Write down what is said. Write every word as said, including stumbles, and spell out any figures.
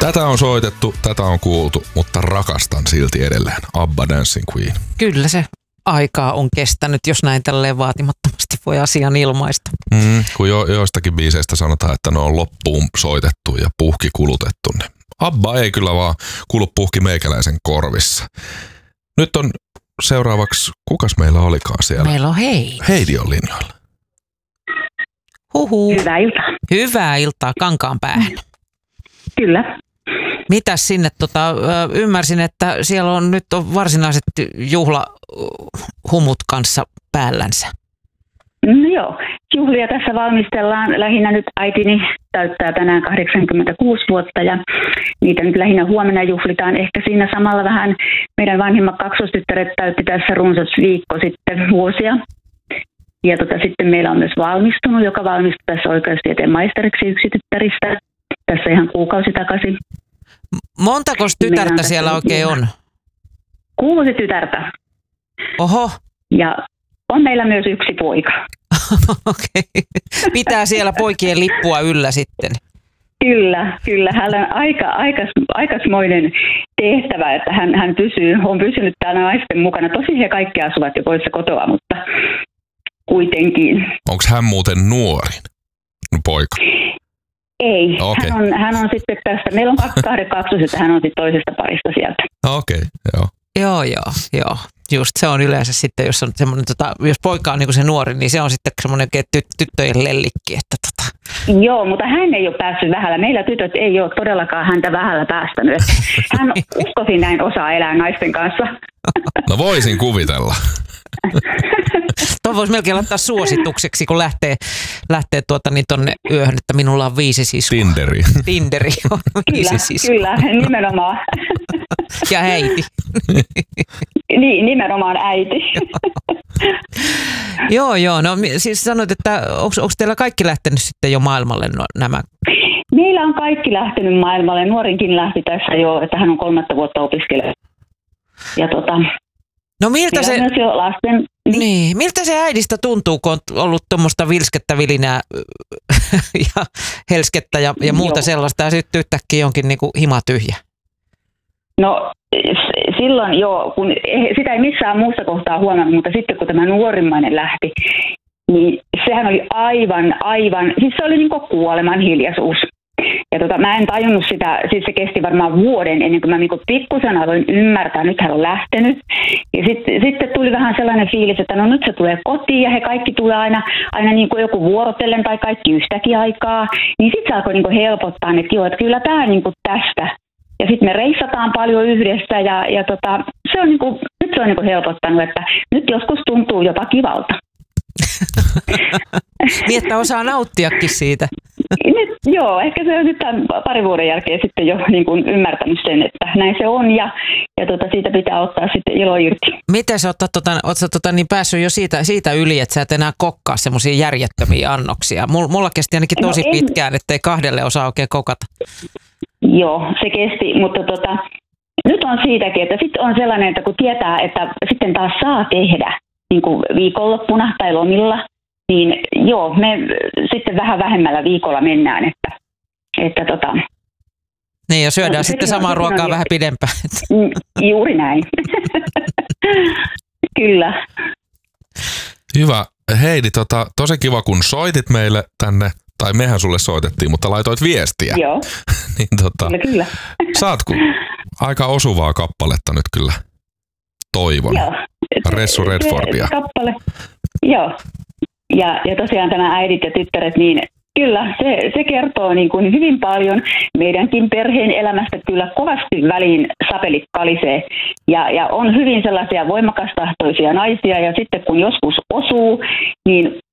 Tätä on soitettu, tätä on kuultu, mutta rakastan silti edelleen ABBA Dancing Queen. Kyllä se aikaa on kestänyt, jos näin tälleen vaatimattomasti voi asian ilmaista. Mm, kun jo, joistakin biiseistä sanotaan, että ne on loppuun soitettu ja puhki kulutettu. Niin ABBA ei kyllä vaan kulu puhki meikäläisen korvissa. Nyt on seuraavaksi, kukas meillä olikaan siellä? Meillä on Heidi. Heidi on linjoilla. Huhu. Hyvää iltaa. Hyvää iltaa Kankaanpäähän. Kyllä. Mitäs sinne, tota, ymmärsin, että siellä on nyt on varsinaiset juhlahumut kanssa päällänsä. No joo, juhlia tässä valmistellaan. Lähinnä nyt äitini täyttää tänään kahdeksankymmentäkuusi vuotta ja niitä nyt lähinnä huomenna juhlitaan. Ehkä siinä samalla vähän meidän vanhimmat kaksostyttäret täytti tässä runsas viikko sitten vuosia. Ja tota, sitten meillä on myös valmistunut, joka valmistui tässä oikeustieteen maisteriksi yksi tyttäristä. Tässä ihan kuukausi takaisin. Montako tytärtä siellä oikein on? Kuusi tytärtä. Oho. Ja on meillä myös yksi poika. Okei. Pitää siellä poikien lippua yllä sitten. Kyllä, kyllä. Hän on aika, aikas, aikasmoinen tehtävä, että hän, hän pysyy, on pysynyt täällä naisten mukana. Tosin he kaikki asuvat jo poissa kotoa, mutta kuitenkin. Onko hän muuten nuorin poika? Ei, okay. hän, on, hän on sitten tästä, meillä on kaksi kahden kaksoset, että hän on sitten toisesta parista sieltä. Okei, okay, joo. Joo, joo, joo. Just se on yleensä sitten, jos on semmoinen, tota, jos poika on niin kuin se nuori, niin se on sitten semmoinen ty- tyttöjen lellikki. Että tota. Joo, mutta hän ei ole päässyt vähällä. Meillä tytöt ei ole todellakaan häntä vähällä päästänyt. Hän uskoisin näin osaa elää naisten kanssa. No voisin kuvitella. Tuo voisi melkein laittaa suositukseksi, kun lähtee, lähtee tuota, niin tonne yöhön, että minulla on viisi siskoa. Tinderi. Tinderi on viisi kyllä, siskoa. Kyllä, nimenomaan. Ja äiti. Niin, nimenomaan äiti. Joo, joo. No siis sanoit, että onko teillä kaikki lähtenyt sitten jo maailmalle no, nämä? Meillä on kaikki lähtenyt maailmalle. Nuorinkin lähti tässä jo, että hän on kolmatta vuotta opiskellut. Ja tota, no miltä se, myös jo lasten, niin. Niin, miltä se äidistä tuntuu, kun on ollut tuommoista vilskettä vilinää ja helskettä ja, ja muuta joo. sellaista, ja sitten yhtäkkiä onkin niin kuin hima tyhjä? No silloin joo, kun sitä ei missään muussa kohtaa huomannut, mutta sitten kun tämä nuorimmainen lähti, niin sehän oli aivan, aivan, siis se oli niin kuin kuoleman hiljaisuus. Ja tota, mä en tajunnut sitä, siis se kesti varmaan vuoden ennen kuin mä niin kuin pikkusen aloin ymmärtää, nyt hän on lähtenyt. Ja sitten sit tuli vähän sellainen fiilis, että no nyt se tulee kotiin ja he kaikki tulee aina, aina niin kuin joku vuorotellen tai kaikki yhtäkin aikaa. Niin sitten se alkoi niin kuin helpottaa, että joo, että kyllä tämä niin kuin tästä. Ja sitten me reissataan paljon yhdessä ja, ja tota, se on niin kuin, nyt se on niin kuin helpottanut, että nyt joskus tuntuu jopa kivalta. Niin, että osaa nauttiakin siitä. Nyt, joo, ehkä se on nyt tämän parin vuoden jälkeen sitten jo niin kuin ymmärtänyt sen, että näin se on ja, ja tota, siitä pitää ottaa sitten ilo irti. Miten sä oot tota, tota, niin päässyt jo siitä, siitä yli, että sä et enää kokkaa semmoisia järjettömiä annoksia? Mulla kesti ainakin tosi no pitkään, ettei kahdelle osaa oikein kokata. Joo, se kesti, mutta tota, nyt on siitäkin, että sitten on sellainen, että kun tietää, että sitten taas saa tehdä niin kuin viikonloppuna tai lomilla, niin joo, me sitten vähän vähemmällä viikolla mennään, että, että tota... Niin, ja syödään sitten on, samaa ruokaa on, vähän pidempään. Juuri näin. Kyllä. Hyvä. Heidi, tota, tosi kiva kun soitit meille tänne, tai mehän sulle soitettiin, mutta laitoit viestiä. Joo. niin, tota, kyllä, kyllä. Saat aika osuvaa kappaletta nyt kyllä, toivon. Joo. Ressu Redfordia. Se, se kappale. Joo. Ja, ja tosiaan tämä äidit ja tyttäret, niin kyllä se, se kertoo niin kuin hyvin paljon meidänkin perheen elämästä. Kyllä kovasti väliin sapelit kalisee ja, ja on hyvin sellaisia voimakastahtoisia naisia ja sitten kun joskus osuu, niin